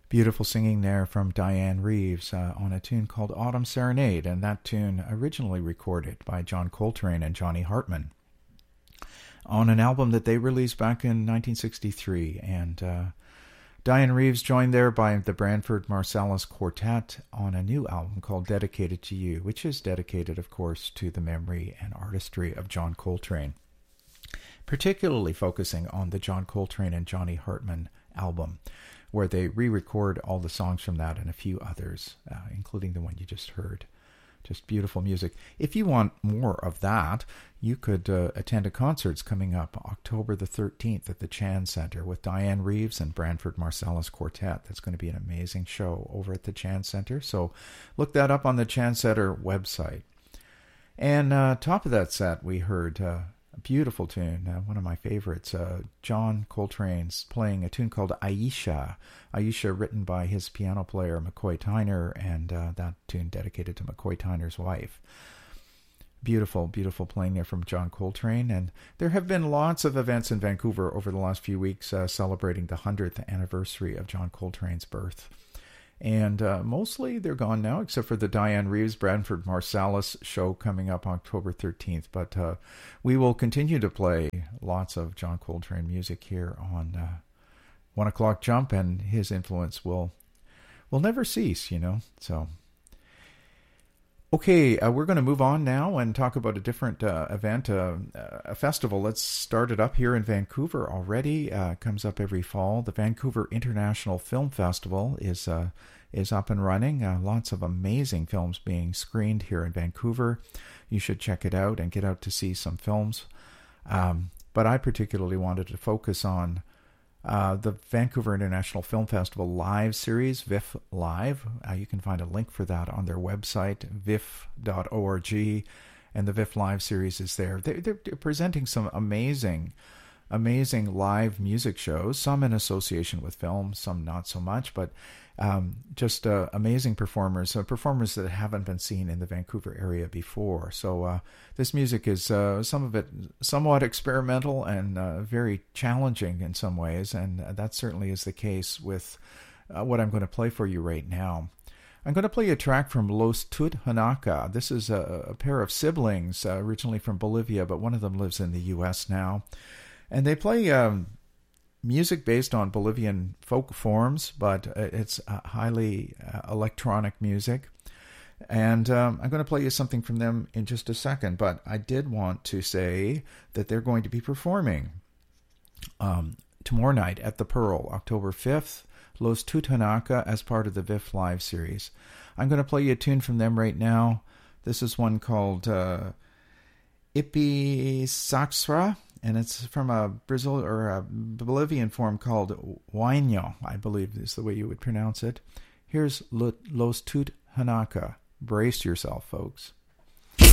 Beautiful singing there from Diane Reeves on a tune called Autumn Serenade, and that tune originally recorded by John Coltrane and Johnny Hartman on an album that they released back in 1963. And Diane Reeves joined there by the Branford Marsalis Quartet on a new album called Dedicated to You, which is dedicated, of course, to the memory and artistry of John Coltrane, particularly focusing on the John Coltrane and Johnny Hartman album, where they re-record all the songs from that and a few others, including the one you just heard. Just beautiful music. If you want more of that, you could attend a concert's coming up October the 13th at the Chan Center with Diane Reeves and Branford Marsalis Quartet. That's going to be an amazing show over at the Chan Center. So look that up on the Chan Center website. And top of that set, we heard a beautiful tune, one of my favorites, John Coltrane's playing a tune called Aisha. Aisha, written by his piano player McCoy Tyner, and that tune dedicated to McCoy Tyner's wife. Beautiful, beautiful playing there from John Coltrane. And there have been lots of events in Vancouver over the last few weeks celebrating the 100th anniversary of John Coltrane's birth. And mostly they're gone now, except for the Diane Reeves Branford Marsalis show coming up October 13th. But we will continue to play lots of John Coltrane music here on 1 O'Clock Jump, and his influence will never cease, you know. So, okay, we're going to move on now and talk about a different event, a festival. Let's start it up here in Vancouver already. Comes up every fall. The Vancouver International Film Festival is up and running. Lots of amazing films being screened here in Vancouver. You should check it out and get out to see some films. But I particularly wanted to focus on the Vancouver International Film Festival Live series, VIFF Live. You can find a link for that on their website, viff.org, and the VIFF Live series is there. They're presenting some amazing live music shows, some in association with film, some not so much, but just amazing performers that haven't been seen in the Vancouver area before. So this music is, some of it somewhat experimental and very challenging in some ways, and that certainly is the case with what I'm going to play for you right now. I'm going to play a track from Los Tut Hanaka. This is a pair of siblings, originally from Bolivia, but one of them lives in the U.S. now. And they play music based on Bolivian folk forms, but it's highly electronic music. And I'm going to play you something from them in just a second, but I did want to say that they're going to be performing tomorrow night at the Pearl, October 5th, Los Tut Hanaka, as part of the VIFF Live series. I'm going to play you a tune from them right now. This is one called Ipisaxra, and it's from a Bolivian form called Huayno, I believe is the way you would pronounce it. Here's Los Tut Hanaka. Brace yourself, folks.